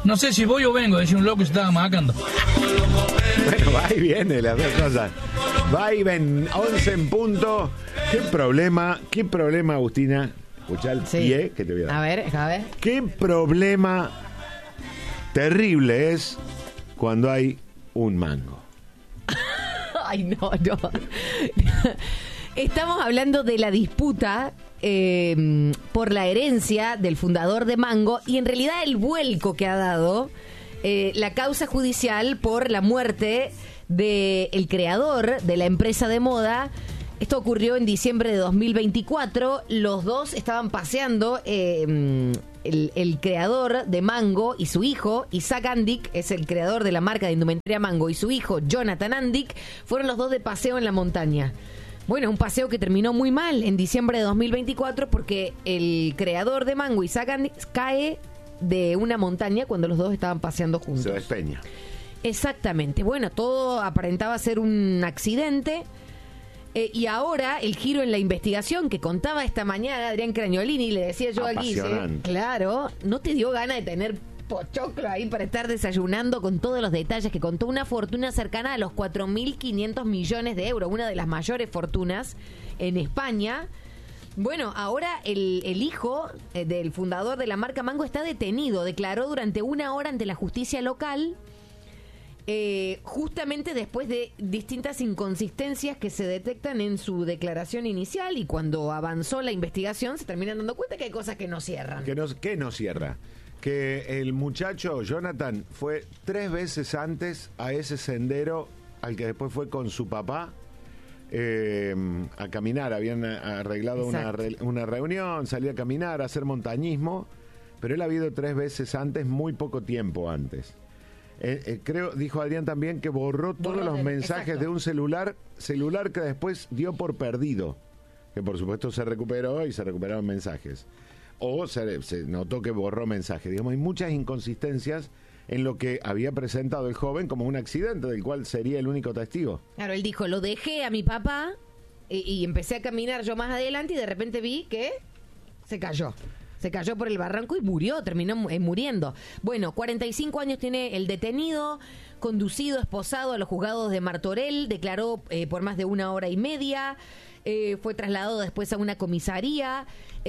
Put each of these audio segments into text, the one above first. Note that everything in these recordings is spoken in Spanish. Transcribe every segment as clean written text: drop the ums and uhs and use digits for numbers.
No sé si voy o vengo, decía un loco que se estaba macando. Bueno, va y viene las dos cosas. Va y ven, 11 en punto. ¿Qué problema, Agustina? Escuchá el pie que te voy a dar. A ver. ¿Qué problema terrible es cuando hay un mango? Ay, no. Estamos hablando de la disputa por la herencia del fundador de Mango y en realidad el vuelco que ha dado la causa judicial por la muerte del creador de la empresa de moda. Esto ocurrió en diciembre de 2024. Los dos estaban paseando, el creador de Mango y su hijo, Isaac Andic, es el creador de la marca de indumentaria Mango, y su hijo, Jonathan Andic, fueron los dos de paseo en la montaña. Bueno, un paseo que terminó muy mal en diciembre de 2024 porque el creador de Mango, Isaac Andic, cae de una montaña cuando los dos estaban paseando juntos. Se despeña. Exactamente. Bueno, todo aparentaba ser un accidente. Y ahora el giro en la investigación que contaba esta mañana Adrián Cragnolini, le decía yo a Guise, claro, ¿no te dio gana de tener pochoclo ahí para estar desayunando con todos los detalles que contó? Una fortuna cercana a los 4.500 millones de euros, una de las mayores fortunas en España. Bueno, ahora el hijo del fundador de la marca Mango está detenido, declaró durante 1 hora ante la justicia local. Justamente después de distintas inconsistencias que se detectan en su declaración inicial, y cuando avanzó la investigación se terminan dando cuenta que hay cosas que no cierran. ¿Qué no cierra? Que el muchacho Jonathan fue 3 veces antes a ese sendero al que después fue con su papá a caminar. Habían arreglado una reunión, salía a caminar, a hacer montañismo, pero él había ido 3 veces antes, muy poco tiempo antes. Creo, dijo Adrián también, que borró todos los mensajes de un celular que después dio por perdido, que por supuesto se recuperó y se recuperaron mensajes, o se notó que borró mensajes. Digamos, hay muchas inconsistencias en lo que había presentado el joven como un accidente del cual sería el único testigo. Claro, él dijo, lo dejé a mi papá y empecé a caminar yo más adelante y de repente vi que se cayó. Se cayó por el barranco y murió, terminó muriendo. Bueno, 45 años tiene el detenido, conducido, esposado a los juzgados de Martorell, declaró por más de 1 hora y media, fue trasladado después a una comisaría,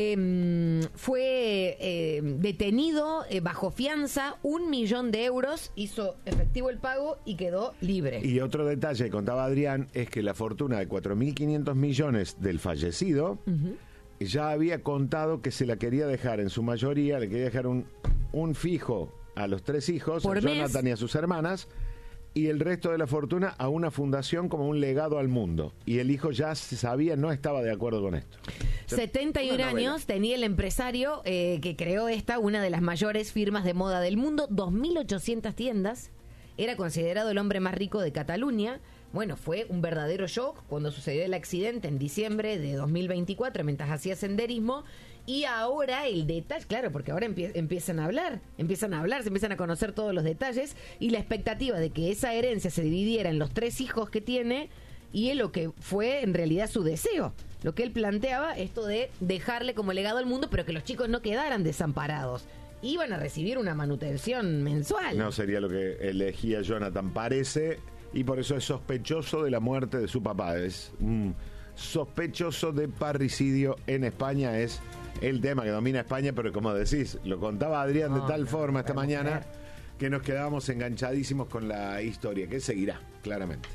fue detenido bajo fianza, 1 millón de euros, hizo efectivo el pago y quedó libre. Y otro detalle que contaba Adrián es que la fortuna de 4.500 millones del fallecido... ya había contado que se la quería dejar, en su mayoría, le quería dejar un fijo a los 3 hijos, a Jonathan y a sus hermanas, y el resto de la fortuna a una fundación como un legado al mundo. Y el hijo ya se sabía, no estaba de acuerdo con esto. 71 años tenía el empresario que creó una de las mayores firmas de moda del mundo, 2.800 tiendas, era considerado el hombre más rico de Cataluña. Bueno, fue un verdadero shock cuando sucedió el accidente en diciembre de 2024 mientras hacía senderismo, y ahora el detalle, claro, porque ahora empiezan a hablar, se empiezan a conocer todos los detalles y la expectativa de que esa herencia se dividiera en los 3 hijos que tiene y en lo que fue en realidad su deseo, lo que él planteaba, esto de dejarle como legado al mundo, pero que los chicos no quedaran desamparados. Iban a recibir una manutención mensual. No sería lo que elegía Jonathan, parece... Y por eso es sospechoso de la muerte de su papá. Es un sospechoso de parricidio en España. Es el tema que domina España, pero como decís, lo contaba Adrián de tal forma esta mañana que nos quedábamos enganchadísimos con la historia, que seguirá, claramente.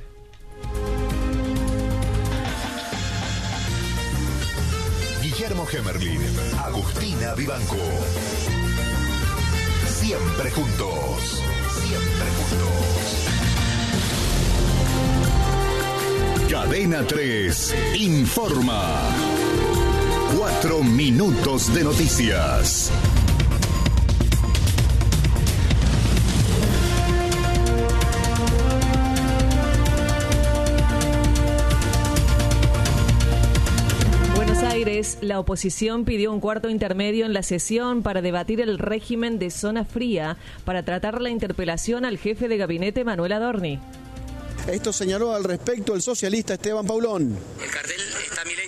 Guillermo Gemerlin, Agustina Vivanco. Siempre juntos. Siempre juntos. Cadena 3 informa. 4 minutos de noticias. Buenos Aires, la oposición pidió un cuarto intermedio en la sesión para debatir el régimen de zona fría para tratar la interpelación al jefe de gabinete Manuel Adorni. Esto señaló al respecto el socialista Esteban Paulón. El cartel está Milei diciendo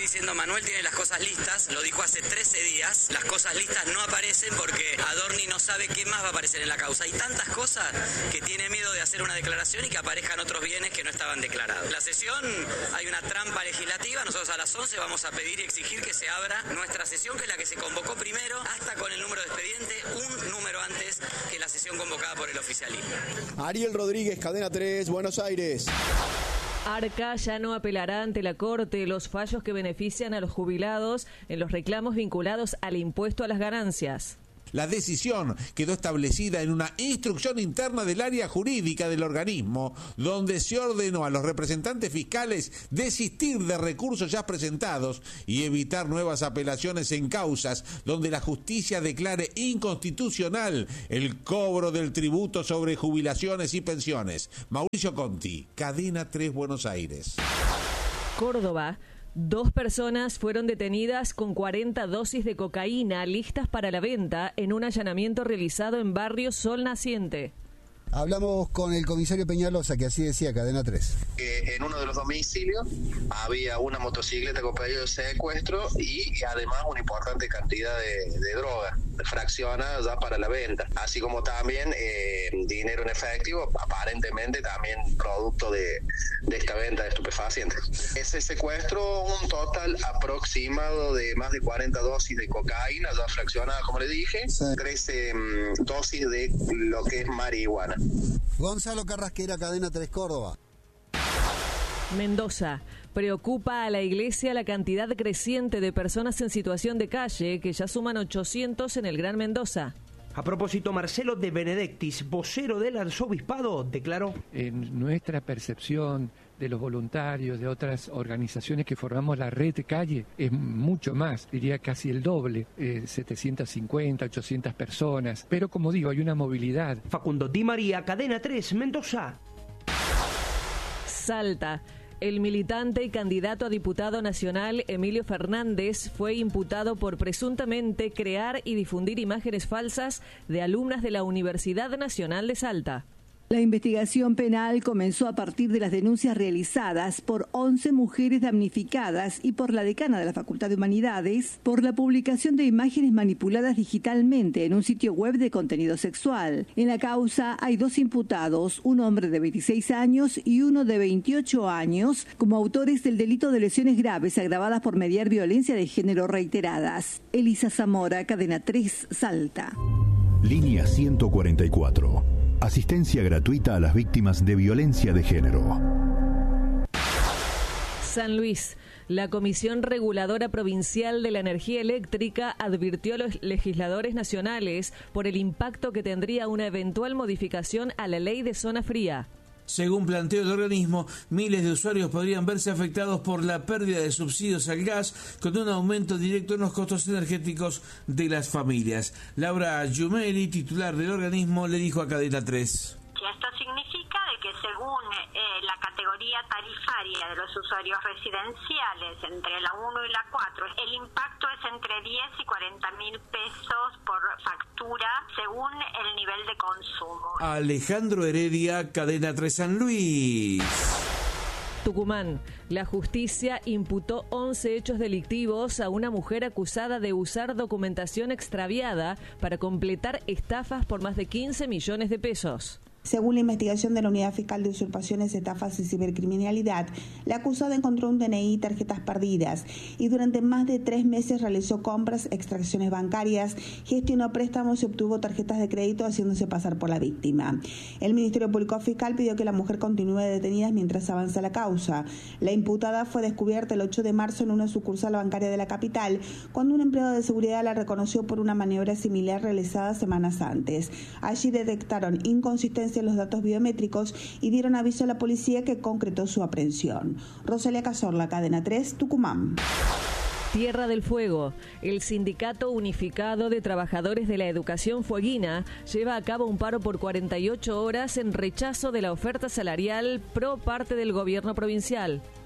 Manuel tiene las cosas listas, lo dijo hace 13 días, las cosas listas no aparecen porque Adorni no sabe qué más va a aparecer en la causa. Hay tantas cosas que tiene miedo de hacer una declaración y que aparezcan otros bienes que no estaban declarados. La sesión, hay una trampa legislativa, nosotros a las 11 vamos a pedir y exigir que se abra nuestra sesión, que es la que se convocó primero, hasta con el número de expediente, un número antes que la sesión convocada por el oficialismo. Ariel Rodríguez, Cadena 3, Buenos Aires. Arca ya no apelará ante la Corte los fallos que benefician a los jubilados en los reclamos vinculados al impuesto a las ganancias. La decisión quedó establecida en una instrucción interna del área jurídica del organismo, donde se ordenó a los representantes fiscales desistir de recursos ya presentados y evitar nuevas apelaciones en causas donde la justicia declare inconstitucional el cobro del tributo sobre jubilaciones y pensiones. Mauricio Conti, Cadena 3, Buenos Aires. Córdoba. 2 personas fueron detenidas con 40 dosis de cocaína listas para la venta en un allanamiento realizado en barrio Sol Naciente. Hablamos con el comisario Peñalosa, que así decía, Cadena 3. En uno de los domicilios había una motocicleta con pedido de secuestro y además una importante cantidad de droga fraccionada ya para la venta, así como también dinero en efectivo, aparentemente también producto de esta venta de estupefacientes. Ese secuestro, un total aproximado de más de 40 dosis de cocaína ya fraccionada, como le dije, sí. 13 dosis de lo que es marihuana. Gonzalo Carrasquera, Cadena 3, Córdoba. Mendoza. Preocupa a la Iglesia la cantidad creciente de personas en situación de calle, que ya suman 800 en el Gran Mendoza. A propósito, Marcelo de Benedictis, vocero del arzobispado, declaró: en nuestra percepción de los voluntarios, de otras organizaciones que formamos la red de calle, es mucho más, diría casi el doble, 750, 800 personas. Pero como digo, hay una movilidad. Facundo Di María, Cadena 3, Mendoza. Salta. El militante y candidato a diputado nacional Emilio Fernández fue imputado por presuntamente crear y difundir imágenes falsas de alumnas de la Universidad Nacional de Salta. La investigación penal comenzó a partir de las denuncias realizadas por 11 mujeres damnificadas y por la decana de la Facultad de Humanidades por la publicación de imágenes manipuladas digitalmente en un sitio web de contenido sexual. En la causa hay 2 imputados, un hombre de 26 años y uno de 28 años, como autores del delito de lesiones graves agravadas por mediar violencia de género reiteradas. Elisa Zamora, Cadena 3, Salta. Línea 144. Asistencia gratuita a las víctimas de violencia de género. San Luis. La Comisión Reguladora Provincial de la Energía Eléctrica advirtió a los legisladores nacionales por el impacto que tendría una eventual modificación a la ley de zona fría. Según planteó el organismo, miles de usuarios podrían verse afectados por la pérdida de subsidios al gas con un aumento directo en los costos energéticos de las familias. Laura Giumeli, titular del organismo, le dijo a Cadena 3. Esto significa de que según la categoría tarifaria de los usuarios residenciales entre la 1 y la 4, el impacto es entre 10 y 40 mil pesos por factura según el nivel de consumo. Alejandro Heredia, Cadena 3 San Luis. Tucumán. La justicia imputó 11 hechos delictivos a una mujer acusada de usar documentación extraviada para completar estafas por más de 15 millones de pesos. Según la investigación de la Unidad Fiscal de Usurpaciones, Estafas y Cibercriminalidad, la acusada encontró un DNI y tarjetas perdidas y durante más de 3 meses realizó compras, extracciones bancarias, gestionó préstamos y obtuvo tarjetas de crédito haciéndose pasar por la víctima. El Ministerio Público Fiscal pidió que la mujer continúe detenida mientras avanza la causa. La imputada fue descubierta el 8 de marzo en una sucursal bancaria de la capital, cuando un empleado de seguridad la reconoció por una maniobra similar realizada semanas antes. Allí detectaron inconsistencias en los datos biométricos y dieron aviso a la policía, que concretó su aprehensión. Rosalia Cazorla, Cadena 3, Tucumán. Tierra del Fuego. El Sindicato Unificado de Trabajadores de la Educación Fueguina lleva a cabo un paro por 48 horas en rechazo de la oferta salarial pro parte del gobierno provincial.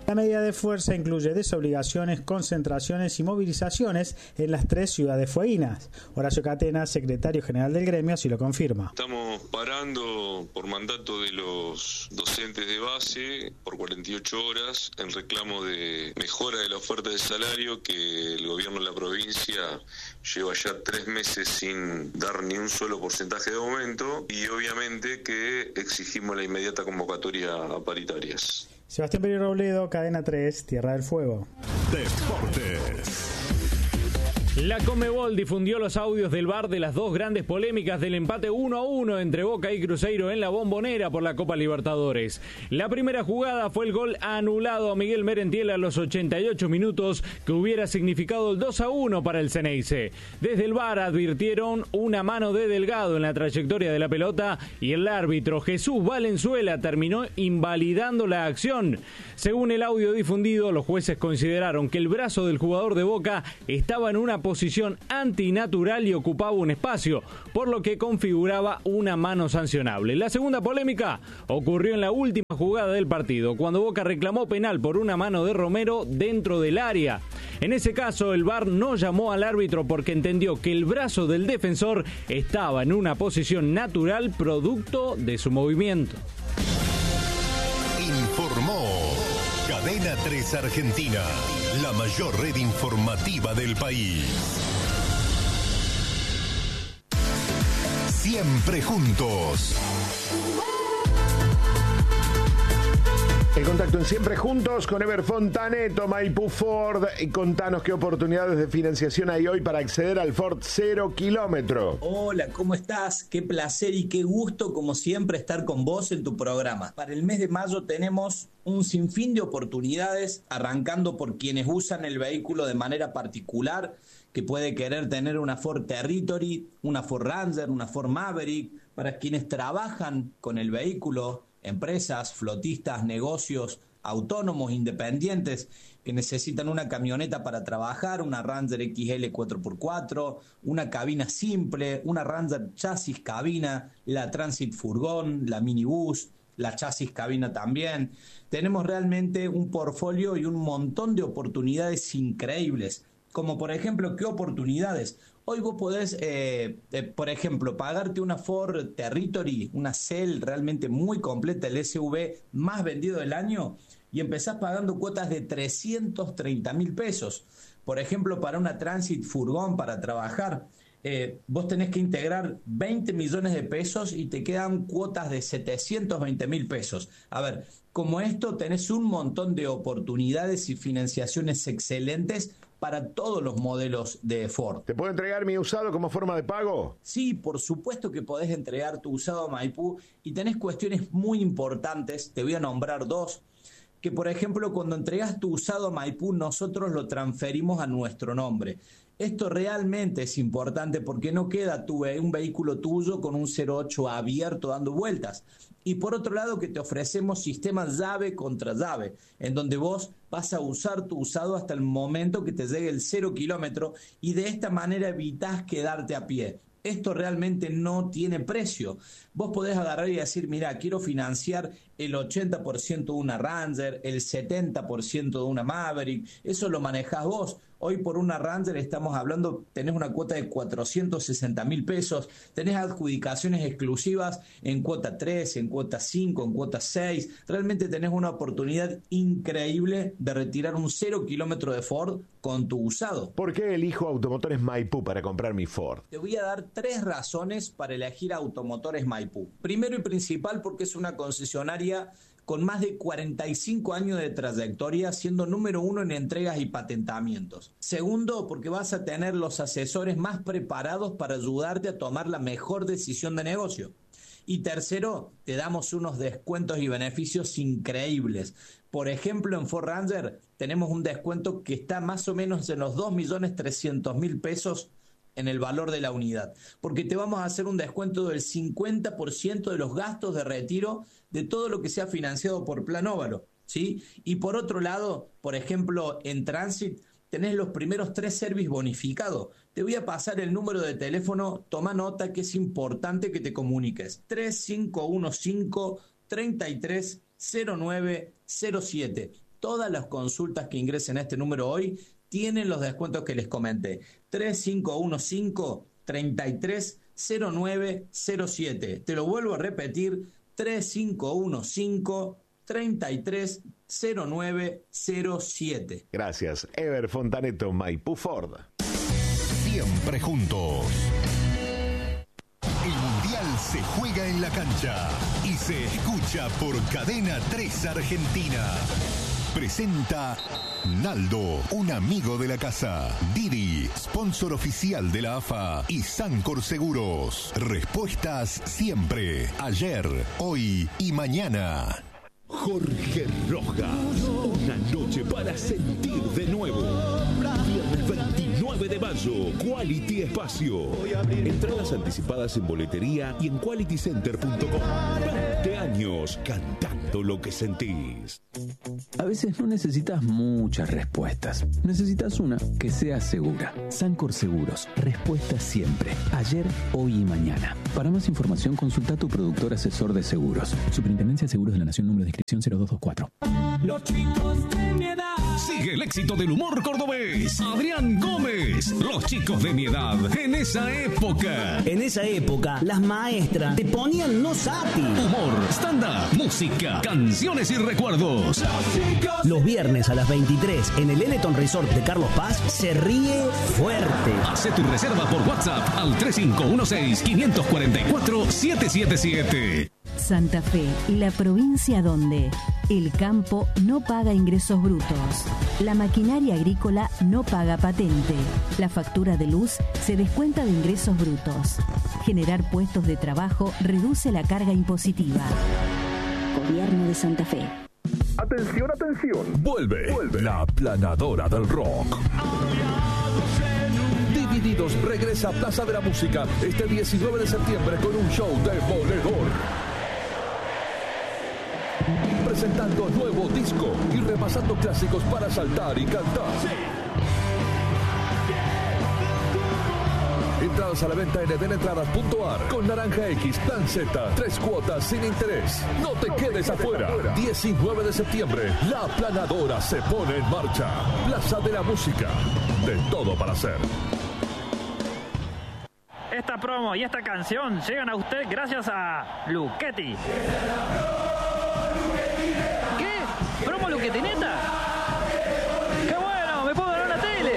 La medida de fuerza incluye desobligaciones, concentraciones y movilizaciones en las 3 ciudades fueguinas. Horacio Catena, secretario general del gremio, así lo confirma. Estamos parando por mandato de los docentes de base por 48 horas en reclamo de mejora de la oferta de salario que el gobierno de la provincia lleva ya 3 meses sin dar ni un solo porcentaje de aumento y obviamente que exigimos la inmediata convocatoria a paritarias. Sebastián Peri Robledo, Cadena 3, Tierra del Fuego. Deportes. La Conmebol difundió los audios del VAR de las 2 grandes polémicas del empate 1-1 entre Boca y Cruzeiro en la Bombonera por la Copa Libertadores. La primera jugada fue el gol anulado a Miguel Merentiel a los 88 minutos, que hubiera significado el 2-1 para el Ceneice. Desde el VAR advirtieron una mano de Delgado en la trayectoria de la pelota y el árbitro Jesús Valenzuela terminó invalidando la acción. Según el audio difundido, los jueces consideraron que el brazo del jugador de Boca estaba en una posición antinatural y ocupaba un espacio, por lo que configuraba una mano sancionable. La segunda polémica ocurrió en la última jugada del partido, cuando Boca reclamó penal por una mano de Romero dentro del área. En ese caso, el VAR no llamó al árbitro porque entendió que el brazo del defensor estaba en una posición natural producto de su movimiento. Informó Cadena 3 Argentina, la mayor red informativa del país. Siempre juntos. El contacto en Siempre Juntos con Ever Fontaneto, Maipú Ford. Y contanos qué oportunidades de financiación hay hoy para acceder al Ford 0 kilómetro. Hola, ¿cómo estás? Qué placer y qué gusto, como siempre, estar con vos en tu programa. Para el mes de mayo tenemos un sinfín de oportunidades, arrancando por quienes usan el vehículo de manera particular, que puede querer tener una Ford Territory, una Ford Ranger, una Ford Maverick. Para quienes trabajan con el vehículo, empresas, flotistas, negocios, autónomos, independientes, que necesitan una camioneta para trabajar, una Ranger XL 4x4, una cabina simple, una Ranger chasis cabina, la Transit furgón, la minibús, la chasis cabina también. Tenemos realmente un portfolio y un montón de oportunidades increíbles. Como por ejemplo, ¿qué oportunidades? Hoy vos podés, por ejemplo, pagarte una Ford Territory, una Cell realmente muy completa, el SUV más vendido del año, y empezás pagando cuotas de 330.000 pesos. Por ejemplo, para una Transit furgón para trabajar, vos tenés que integrar 20 millones de pesos y te quedan cuotas de 720.000 pesos. A ver, como esto tenés un montón de oportunidades y financiaciones excelentes para todos los modelos de Ford. ¿Te puedo entregar mi usado como forma de pago? Sí, por supuesto que podés entregar tu usado a Maipú y tenés cuestiones muy importantes, te voy a nombrar 2, que por ejemplo cuando entregas tu usado a Maipú nosotros lo transferimos a nuestro nombre. Esto realmente es importante porque no queda un vehículo tuyo con un 08 abierto dando vueltas. Y por otro lado que te ofrecemos sistemas llave contra llave, en donde vos vas a usar tu usado hasta el momento que te llegue el 0 kilómetro y de esta manera evitás quedarte a pie. Esto realmente no tiene precio. Vos podés agarrar y decir, mira, quiero financiar el 80% de una Ranger, el 70% de una Maverick, eso lo manejás vos. Hoy por una Ranger estamos hablando, tenés una cuota de 460.000 pesos, tenés adjudicaciones exclusivas en cuota 3, en cuota 5, en cuota 6. Realmente tenés una oportunidad increíble de retirar un 0 kilómetro de Ford con tu usado. ¿Por qué elijo Automotores Maipú para comprar mi Ford? Te voy a dar 3 razones para elegir Automotores Maipú. Primero y principal porque es una concesionaria con más de 45 años de trayectoria, siendo número 1 en entregas y patentamientos. Segundo, porque vas a tener los asesores más preparados para ayudarte a tomar la mejor decisión de negocio. Y tercero, te damos unos descuentos y beneficios increíbles. Por ejemplo, en Ford Ranger tenemos un descuento que está más o menos en los 2.300.000 pesos en el valor de la unidad, porque te vamos a hacer un descuento del 50% de los gastos de retiro de todo lo que sea financiado por Plan Óvalo, ¿sí? Y por otro lado, por ejemplo, en Transit tenés los primeros 3 service bonificados. Te voy a pasar el número de teléfono, toma nota que es importante que te comuniques. 3515-330907. todas las consultas que ingresen a este número hoy tienen los descuentos que les comenté. 3515-330907. Te lo vuelvo a repetir, 3515-330907. Gracias. Ever Fontaneto, Maipú Ford. Siempre juntos. El Mundial se juega en la cancha y se escucha por Cadena 3 Argentina. Presenta Naldo, un amigo de la casa. Didi, sponsor oficial de la AFA. Y Sancor Seguros. Respuestas siempre. Ayer, hoy y mañana. Jorge Rojas, una noche para sentir de nuevo. Viernes 29 de mayo, Quality Espacio. Entradas anticipadas en boletería y en qualitycenter.com. 20 años cantando lo que sentís. A veces no necesitas muchas respuestas. Necesitas una que sea segura. Sancor Seguros. Respuestas siempre. Ayer, hoy y mañana. Para más información, consulta a tu productor asesor de seguros. Superintendencia de Seguros de la Nación, número de inscripción 0224. Los chicos de mi edad. Sigue el éxito del humor cordobés. Adrián Gómez. Los chicos de mi edad. En esa época. En esa época, las maestras te ponían no sati. Humor, stand-up, música, canciones y recuerdos. Los viernes a las 23 en el Eleton Resort de Carlos Paz se ríe fuerte. Hace tu reserva por WhatsApp al 3516-544-777. Santa Fe, la provincia donde el campo no paga ingresos brutos, la maquinaria agrícola no paga patente, la factura de luz se descuenta de ingresos brutos. Generar puestos de trabajo reduce la carga impositiva. Gobierno de Santa Fe. Atención, atención. Vuelve la aplanadora del rock. Divididos regresa a Plaza de la Música este 19 de septiembre con un show demoledor. Presentando nuevo disco y repasando clásicos para saltar y cantar. Entradas a la venta en edenetradas.ar con Naranja X, Plan Z, 3 cuotas sin interés. No te quedes afuera. 19 de septiembre, la aplanadora se pone en marcha. Plaza de la Música. De todo para hacer. Esta promo y esta canción llegan a usted gracias a Luchetti. ¿Qué? ¿Promo Luchetineta? ¡Qué bueno! ¡Me puedo ganar una tele!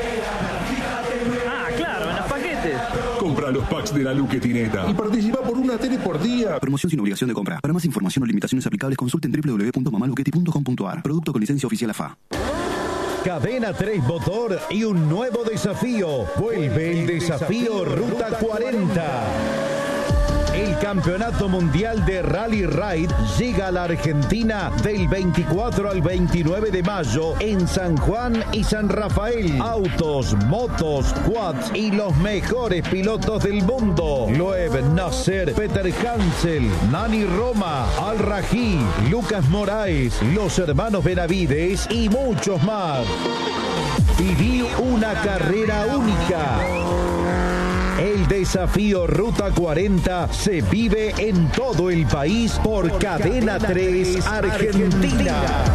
Ah, claro, en los paquetes. Compra los packs de la Luchetineta y participa por una tele por día. Promoción sin obligación de compra. Para más información o limitaciones aplicables, consulten www.mamaluchetti.com.ar. Producto con licencia oficial AFA. Cadena 3 Motor y un nuevo desafío. Vuelve el desafío Ruta 40. El Campeonato Mundial de Rally Ride llega a la Argentina del 24 al 29 de mayo en San Juan y San Rafael. Autos, motos, quads y los mejores pilotos del mundo. Loeb Nasser, Peter Hansel, Nani Roma, Al Rají, Lucas Moraes, los hermanos Benavides y muchos más. Viví una carrera única. El desafío Ruta 40 se vive en todo el país por Cadena 3 Argentina.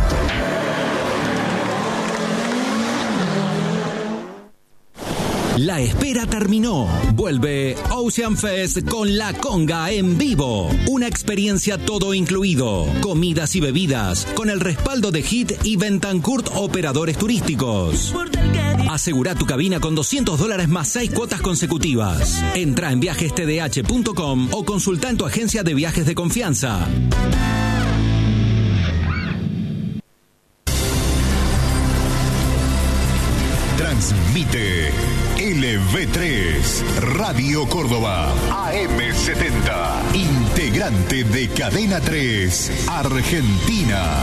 La espera terminó. Vuelve Ocean Fest con La Conga en vivo. Una experiencia todo incluido. Comidas y bebidas con el respaldo de Hit y Bentancourt Operadores Turísticos. Asegura tu cabina con $200 más 6 cuotas consecutivas. Entra en viajestdh.com o consulta en tu agencia de viajes de confianza. Transmite LV3 Radio Córdoba AM70, integrante de Cadena 3 Argentina.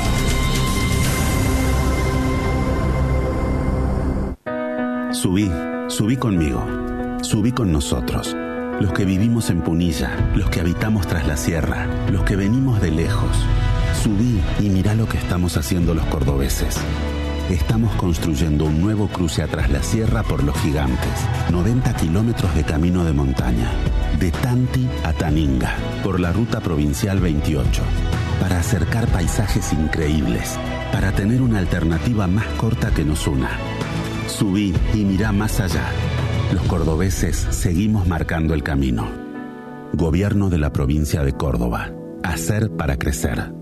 Subí conmigo, subí con nosotros, los que vivimos en Punilla, los que habitamos tras la sierra, los que venimos de lejos. Subí y mirá lo que estamos haciendo los cordobeses. Estamos construyendo un nuevo cruce a Tras la Sierra por Los Gigantes. 90 kilómetros de camino de montaña. De Tanti a Taninga. Por la ruta provincial 28. Para acercar paisajes increíbles. para tener una alternativa más corta que nos una. Subí y mirá más allá. Los cordobeses seguimos marcando el camino. Gobierno de la provincia de Córdoba. Hacer para crecer.